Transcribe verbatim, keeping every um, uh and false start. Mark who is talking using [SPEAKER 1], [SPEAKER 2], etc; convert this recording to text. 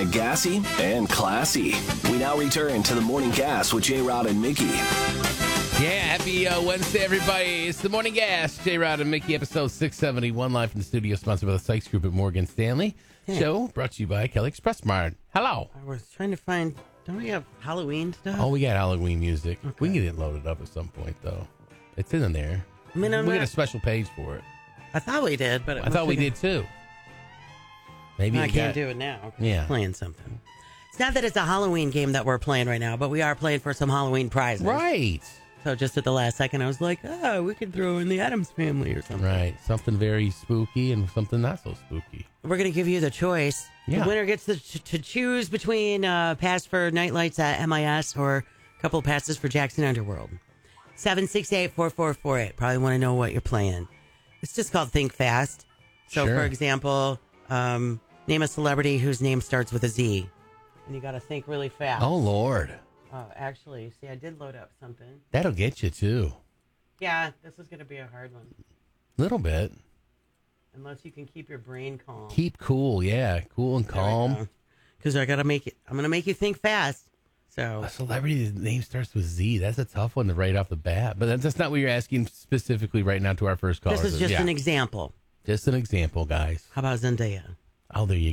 [SPEAKER 1] it gassy and classy. We now return to the Morning Gas with J-Rod and Mickey.
[SPEAKER 2] Yeah, happy uh, Wednesday, everybody. It's the Morning Gas. J-Rod and Mickey, episode six seventy-one, live from the studio, sponsored by the Sykes Group at Morgan Stanley.
[SPEAKER 3] Yeah.
[SPEAKER 2] Show brought to you by Kelly Express Mart. Hello.
[SPEAKER 3] I was trying to find, don't we have Halloween stuff?
[SPEAKER 2] Oh, we got Halloween music.
[SPEAKER 3] Okay.
[SPEAKER 2] We can get it loaded up at some point, though. It's in there.
[SPEAKER 3] I mean, I'm
[SPEAKER 2] we
[SPEAKER 3] not,
[SPEAKER 2] got a special page for it.
[SPEAKER 3] I thought we did, but it
[SPEAKER 2] I thought we
[SPEAKER 3] must
[SPEAKER 2] did, too. Maybe
[SPEAKER 3] have- I
[SPEAKER 2] it
[SPEAKER 3] can't
[SPEAKER 2] got-
[SPEAKER 3] do it now. 'cause
[SPEAKER 2] Yeah.
[SPEAKER 3] I'm playing something. It's not that it's a Halloween game that we're playing right now, but we are playing for some Halloween prizes.
[SPEAKER 2] Right.
[SPEAKER 3] So just at the last second, I was like, oh, we could throw in the Addams Family or something.
[SPEAKER 2] Right. Something very spooky and something not so spooky.
[SPEAKER 3] We're going to give you the choice.
[SPEAKER 2] Yeah.
[SPEAKER 3] The winner gets to, to choose between a pass for Nightlights at M I S or a couple of passes for Jackson Underworld. seven six eight, four four four eight. Probably want to know what you're playing. It's just called Think Fast. So,
[SPEAKER 2] Sure.
[SPEAKER 3] for example, um, name a celebrity whose name starts with a Z. And you got to think really fast.
[SPEAKER 2] Oh, Lord.
[SPEAKER 3] Oh, actually, see, I did load up something.
[SPEAKER 2] That'll get you, too.
[SPEAKER 3] Yeah, this is going to be a hard one.
[SPEAKER 2] Little bit.
[SPEAKER 3] Unless you can keep your brain calm.
[SPEAKER 2] Keep cool, yeah. Cool and calm.
[SPEAKER 3] Because I got to make it, I'm going to make you think fast. So,
[SPEAKER 2] A celebrity's name starts with Z. That's a tough one to write off the bat. But that's not what you're asking specifically right now to our first caller.
[SPEAKER 3] this is just
[SPEAKER 2] Yeah.
[SPEAKER 3] an example.
[SPEAKER 2] Just an example, guys.
[SPEAKER 3] How about Zendaya?
[SPEAKER 2] Oh, there you